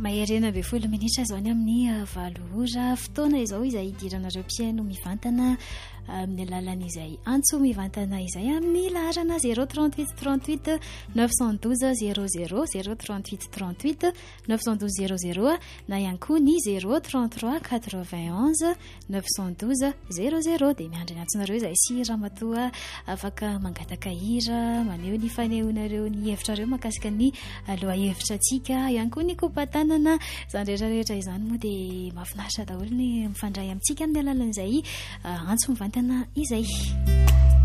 maherena be folo minitra zao any amin'ny valoora fotoana izao izay idiranareo mpiaino mivantana amin'ny alalan'izay antso mivantana izay amin'ny laharana 038 38 912 00 038 38 912 00 na ihany koa ny 033 91 912 00 dia miandry ny antsonareo izay sy ramatoa afaka mangataka hira maneho ny fanehoanareo ny hevitrareo makasika ny aloha hevitra antsika ihany koa ny kopatanana izany rehetrarehetra izany moa dia mahafinaritra daholo ny mifandray amintsika amin'ny alalan'izay antso mivantana izay.